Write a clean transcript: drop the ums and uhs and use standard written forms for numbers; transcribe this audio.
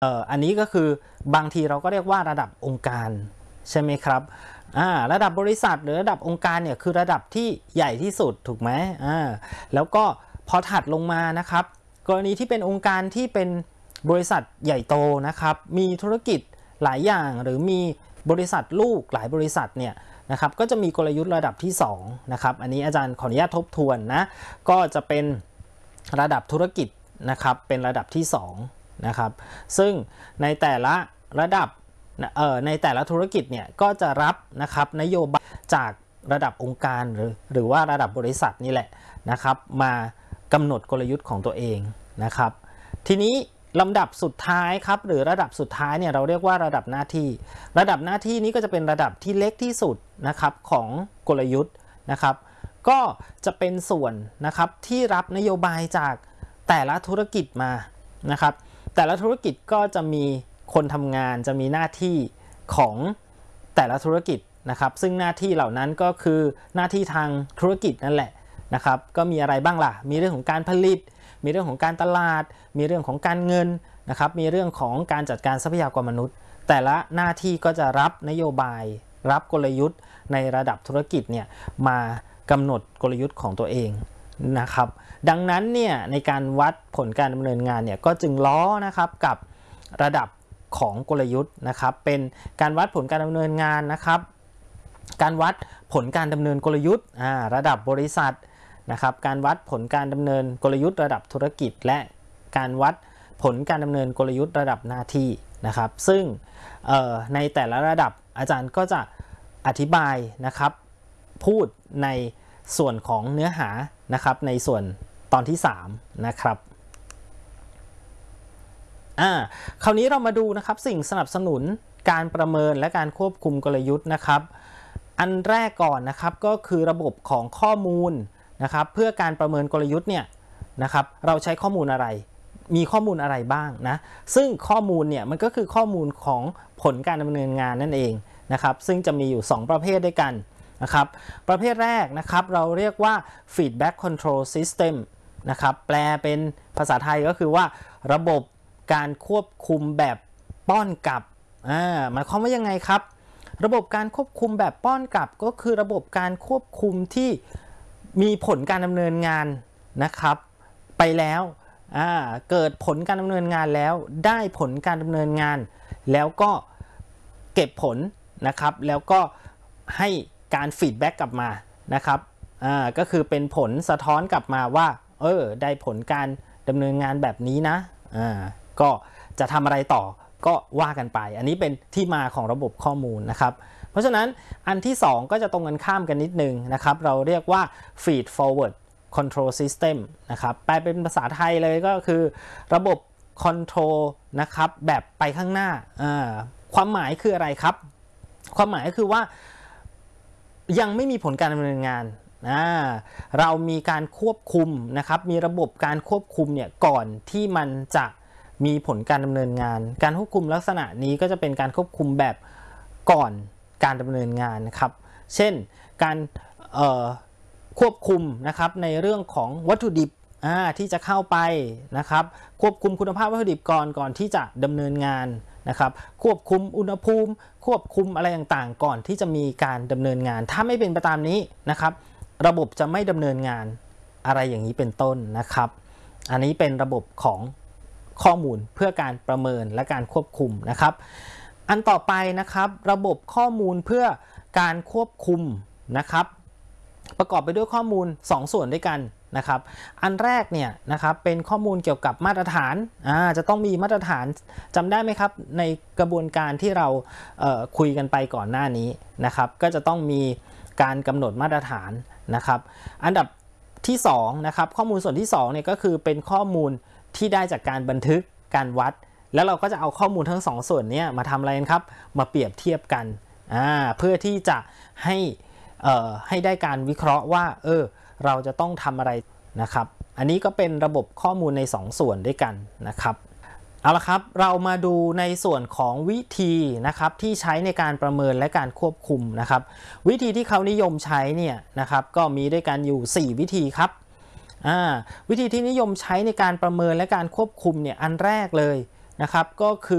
อันนี้ก็คือบางทีเราก็เรียกว่าระดับองค์การใช่ไหมครับระดับบริษัทหรือระดับองค์การเนี่ยคือระดับที่ใหญ่ที่สุดถูกไหมแล้วก็พอถัดลงมานะครับกรณีที่เป็นองค์การที่เป็นบริษัทใหญ่โตนะครับมีธุรกิจหลายอย่างหรือมีบริษัทลูกหลายบริษัทเนี่ยนะครับก็จะมีกลยุทธ์ระดับที่2นะครับอันนี้อาจารย์ขออนุญาตทบทวนนะก็จะเป็นระดับธุรกิจนะครับเป็นระดับที่2นะครับซึ่งในแต่ละระดับในแต่ละธุรกิจเนี่ยก็จะรับนะครับนโยบายจากระดับองค์การหรือว่าระดับบริษัทนี่แหละนะครับมากำหนดกลยุทธ์ของตัวเองนะครับทีนี้ลำดับสุดท้ายครับหรือระดับสุดท้ายเนี่ยเราเรียกว่าระดับหน้าที่ระดับหน้าที่นี้ก็จะเป็นระดับที่เล็กที่สุดนะครับของกลยุทธ์นะครับก็จะเป็นส่วนนะครับที่รับนโยบายจากแต่ละธุรกิจมานะครับแต่ละธุรกิจก็จะมีคนทำงานจะมีหน้าที่ของแต่ละธุรกิจนะครับซึ่งหน้าที่เหล่านั้นก็คือหน้าที่ทางธุรกิจนั่นแหละนะครับก็มีอะไรบ้างล่ะมีเรื่องของการผลิตมีเรื่องของการตลาดมีเรื่องของการเงินนะครับมีเรื่องของการจัดการทรัพยากรมนุษย์แต่ละหน้าที่ก็จะรับนโยบายรับกลยุทธ์ในระดับธุรกิจเนี่ยมากำหนดกลยุทธ์ของตัวเองนะครับดังนั้นเนี่ยในการวัดผลการดำเนินงานเนี่ยก็จึงล้อนะครับกับระดับของกลยุทธ์นะครับเป็นการวัดผลการดำเนินงานนะครับการวัดผลการดำเนินกลยุทธ์ระดับบริษัทนะครับการวัดผลการดำเนินกลยุทธ์ระดับธุรกิจและการวัดผลการดำเนินกลยุทธ์ระดับหน้าที่นะครับซึ่งในแต่ละระดับอาจารย์ก็จะอธิบายนะครับพูดในส่วนของเนื้อหานะครับในส่วนตอนที่3นะครับคราวนี้เรามาดูนะครับสิ่งสนับสนุนการประเมินและการควบคุมกลยุทธ์นะครับอันแรกก่อนนะครับก็คือระบบของข้อมูลนะครับเพื่อการประเมินกลยุทธ์เนี่ยนะครับเราใช้ข้อมูลอะไรมีข้อมูลอะไรบ้างนะซึ่งข้อมูลเนี่ยมันก็คือข้อมูลของผลการดำเนินงานนั่นเองนะครับซึ่งจะมีอยู่2ประเภทด้วยกันนะครับประเภทแรกนะครับเราเรียกว่า feedback control system นะครับแปลเป็นภาษาไทยก็คือว่าระบบการควบคุมแบบป้อนกลับหมายความว่ายังไงครับระบบการควบคุมแบบป้อนกลับก็คือระบบการควบคุมที่มีผลการดำเนินงานนะครับไปแล้วเกิดผลการดำเนินงานแล้วได้ผลการดำเนินงานแล้วก็เก็บผลนะครับแล้วก็ให้การฟีดแบ็กกลับมานะครับก็คือเป็นผลสะท้อนกลับมาว่าได้ผลการดำเนินงานแบบนี้นะก็จะทำอะไรต่อก็ว่ากันไปอันนี้เป็นที่มาของระบบข้อมูลนะครับเพราะฉะนั้นอันที่2ก็จะตรงกันข้ามกันนิดนึงนะครับเราเรียกว่า feed forward control system นะครับแปลเป็นภาษาไทยเลยก็คือระบบ control นะครับแบบไปข้างหน้าความหมายคืออะไรครับความหมายก็คือว่ายังไม่มีผลการดำเนินงานเรามีการควบคุมนะครับมีระบบการควบคุมเนี่ยก่อนที่มันจะมีผลการดำเนินงานการควบคุมลักษณะนี้ก็จะเป็นการควบคุมแบบก่อนการดำเนินงานนะครับเช่นการควบคุมนะครับในเรื่องของวัตถุดิบที่จะเข้าไปนะครับควบคุมคุณภาพวัตถุดิบก่อนที่จะดำเนินงานนะครับควบคุมอุณหภูมิควบคุมอะไรต่างๆก่อนที่จะมีการดำเนินงานถ้าไม่เป็นไปตามนี้นะครับระบบจะไม่ดำเนินงานอะไรอย่างนี้เป็นต้นนะครับอันนี้เป็นระบบของข้อมูลเพื่อการประเมินและการควบคุมนะครับอันต่อไปนะครับระบบข้อมูลเพื่อการควบคุมนะครับประกอบไปด้วยข้อมูล2ส่วนด้วยกันนะครับอันแรกเนี่ยนะครับเป็นข้อมูลเกี่ยวกับมาตรฐานจะต้องมีมาตรฐานจำได้ไหมครับในกระบวนการที่เราคุยกันไปก่อนหน้านี้นะครับก็จะต้องมีการกำหนดมาตรฐานนะครับอันดับที่2นะครับข้อมูลส่วนที่2เนี่ยก็คือเป็นข้อมูลที่ได้จากการบันทึกการวัดแล้วเราก็จะเอาข้อมูลทั้ง2ส่วนนี้มาทำอะไรครับมาเปรียบเทียบกันเพื่อที่จะให้ได้การวิเคราะห์ว่าเราจะต้องทำอะไรนะครับอันนี้ก็เป็นระบบข้อมูลใน2ส่วนด้วยกันนะครับเอาละครับเรามาดูในส่วนของวิธีนะครับที่ใช้ในการประเมินและการควบคุมนะครับวิธีที่เขานิยมใช้เนี่ยนะครับก็มีด้วยกันอยู่4วิธีครับวิธีที่นิยมใช้ในการประเมินและการควบคุมเนี่ยอันแรกเลยนะครับก็คือ